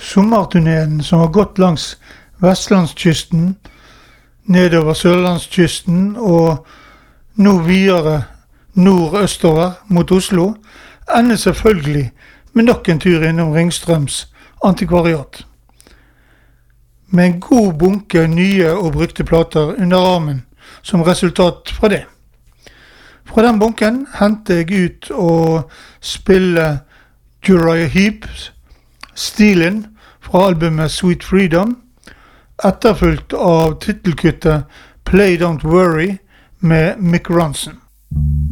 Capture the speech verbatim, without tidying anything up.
sommerturneen som har gått langs Vestlandskysten, nedover Sørlandskysten og nå videre nord-østover mot Oslo, ender selvfølgelig med nok en tur innom Ringstrøms antikvariat. Med en god bunke nye og brukte plater under armen som resultat fra det. Fra den bunken hentet jeg ut og spille Uriah Heeps Stilen fra albumet Sweet Freedom, etterfulgt av titelkuttet Play Don't Worry med Mick Ronson.